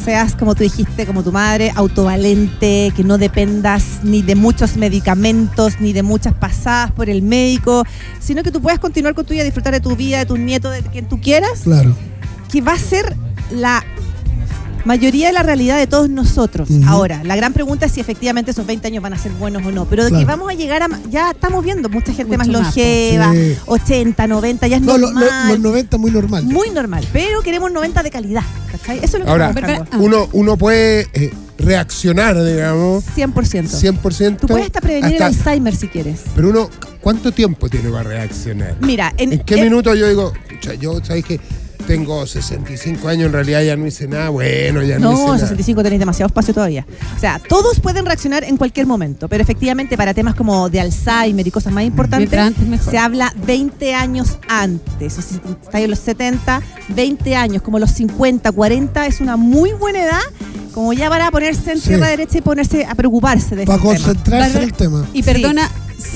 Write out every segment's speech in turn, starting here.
seas, como tú dijiste, como tu madre, autovalente, que no dependas ni de muchos medicamentos, ni de muchas pasadas por el médico, sino que tú puedas continuar con tu vida, disfrutar de tu vida, de tus nietos, de quien tú quieras. Claro. Que va a ser la mayoría de la realidad de todos nosotros. Ahora, la gran pregunta es si efectivamente esos 20 años van a ser buenos o no, pero de que vamos a llegar a... Ya estamos viendo mucha gente más longeva, 80, 90, ya es normal. Los 90 muy normal. Muy normal, pero queremos 90 de calidad, ¿cachai? Eso es lo que ahora, estamos buscando. uno puede reaccionar, digamos. 100%. 100%. Tú puedes hasta prevenir el Alzheimer si quieres. Pero uno, ¿cuánto tiempo tiene para reaccionar? Mira, ¿En qué minuto yo digo, yo, ¿sabes qué? Tengo 65 años, en realidad ya no hice nada, bueno, ya no hice nada. No, 65 tenéis demasiado espacio todavía. O sea, todos pueden reaccionar en cualquier momento, pero efectivamente para temas como de Alzheimer y cosas más importantes, se habla 20 años antes. O sea, si estáis en los 70, 20 años, como los 50, 40, es una muy buena edad, como ya para ponerse en tierra derecha y ponerse a preocuparse de para este concentrarse en el tema. Y perdona,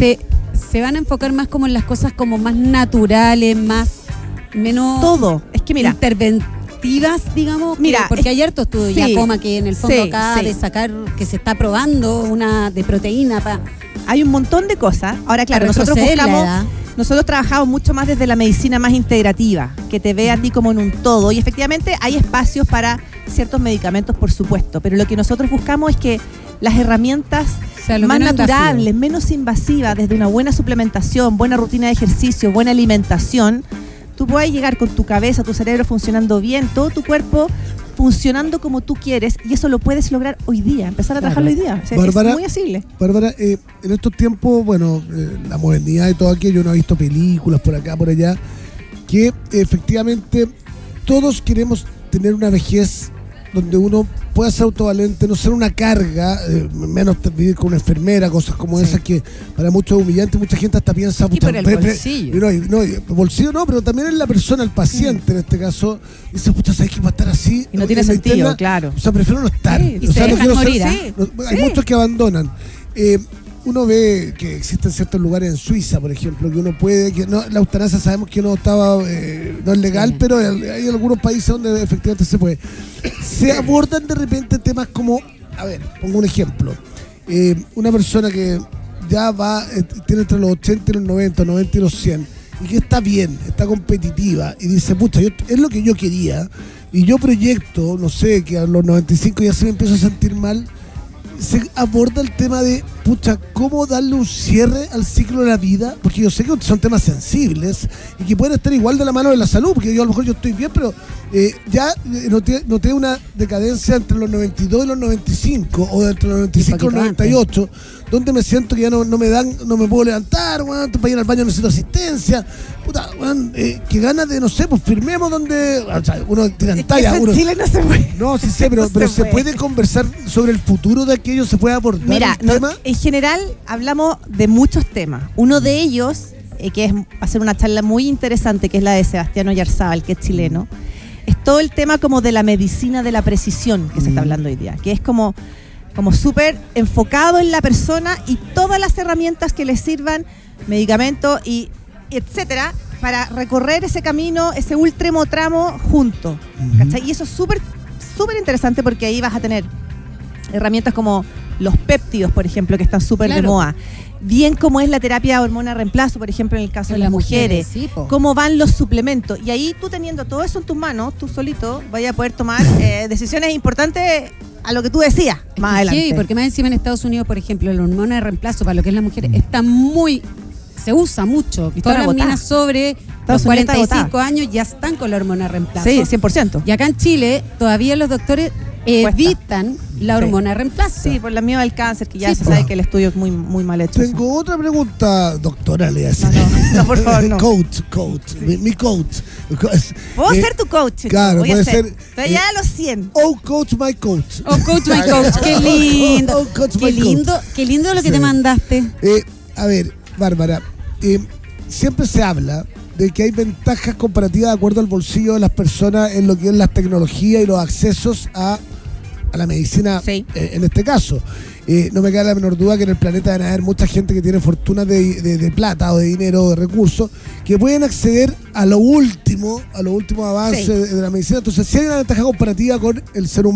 se van a enfocar más como en las cosas como más naturales, menos todo. Es que mira, interventivas, digamos, mira, porque hay harto estudio ya coma que en el fondo acá de sacar, que se está probando una de proteína hay un montón de cosas. Ahora claro, nosotros trabajamos mucho más desde la medicina más integrativa, que te ve a ti como en un todo, y efectivamente hay espacios para ciertos medicamentos, por supuesto, pero lo que nosotros buscamos es que las herramientas más naturales, menos invasivas, desde una buena suplementación, buena rutina de ejercicio, buena alimentación, tú puedes llegar con tu cabeza, tu cerebro funcionando bien, todo tu cuerpo funcionando como tú quieres, y eso lo puedes lograr hoy día, empezar a trabajarlo hoy día. O sea, Bárbara, es muy asible. Bárbara, en estos tiempos, bueno, la modernidad y todo aquello, uno ha visto películas por acá, por allá, que efectivamente todos queremos tener una vejez donde uno pueda ser autovalente, no ser una carga, menos vivir con una enfermera, cosas como esas que para muchos es humillante, mucha gente hasta piensa... Y por el bolsillo. Bolsillo no, pero también es la persona, el paciente en este caso, dice, pucha, ¿sabes que va a estar así? Y no tiene sentido, interna, claro. O sea, prefiero no estar. Sí, y se dejan morir, hay muchos que abandonan. Uno ve que existen ciertos lugares en Suiza, por ejemplo, que uno puede, que no, la eutanasia sabemos que no estaba, no es legal, pero hay algunos países donde efectivamente se puede. Se abordan de repente temas como, a ver, pongo un ejemplo, una persona que ya va, tiene entre los 80 y los 90 y los 100, y que está bien, está competitiva, y dice, pucha, es lo que yo quería, y yo proyecto, no sé, que a los 95 ya se me empiezo a sentir mal. Se aborda el tema de, pucha, cómo darle un cierre al ciclo de la vida, porque yo sé que son temas sensibles y que pueden estar igual de la mano de la salud, porque yo a lo mejor yo estoy bien, pero ya noté una decadencia entre los 92 y los 95, o entre los 95 y los 98, donde me siento que ya no me puedo levantar, para ir al baño necesito asistencia, puta, que ganas de, no sé, pues firmemos donde, o sea, uno tira en talla. En Chile no se puede. No, sí sé, pero se puede conversar sobre el futuro de aquello, se puede abordar. Mira, en general hablamos de muchos temas. Uno de ellos, que va a ser una charla muy interesante, que es la de Sebastián Oyarzábal, que es chileno, es todo el tema como de la medicina de la precisión que se está hablando hoy día, que es como súper enfocado en la persona y todas las herramientas que le sirvan, medicamentos y etcétera, para recorrer ese camino, ese último tramo juntos. ¿Cachai? Y eso es súper interesante, porque ahí vas a tener herramientas como los péptidos, por ejemplo, que están súper de moda. Bien como es la terapia de hormona reemplazo, por ejemplo, en el caso de las mujeres. Sí, cómo van los suplementos. Y ahí tú teniendo todo eso en tus manos, tú solito, vayas a poder tomar decisiones importantes a lo que tú decías más adelante. Sí, porque más encima en Estados Unidos, por ejemplo, la hormona de reemplazo para lo que es la mujer se usa mucho. Todas las minas sobre los 45 años ya están con la hormona de reemplazo. Sí, 100%. Y acá en Chile todavía los doctores evitan la hormona de reemplazo. Sí, por la miedo al cáncer, que ya se sabe que el estudio es muy, muy mal hecho. Tengo otra pregunta, doctora, le hace. No, por favor, no. Coach, mi coach. Puedo ser tu coach. Claro, voy puede a ser. ser. Estoy ya a los 100. Oh, coach, my coach. Oh, coach, my coach. Qué lindo. Oh, coach, qué lindo, coach. Qué lindo lo que te mandaste. A ver, Bárbara, siempre se habla de que hay ventajas comparativas de acuerdo al bolsillo de las personas en lo que es las tecnologías y los accesos a la medicina, en este caso. No me queda la menor duda que en el planeta van a haber mucha gente que tiene fortunas de plata o de dinero o de recursos que pueden acceder a lo último avances de la medicina. Entonces, sí hay una ventaja comparativa con el ser humano.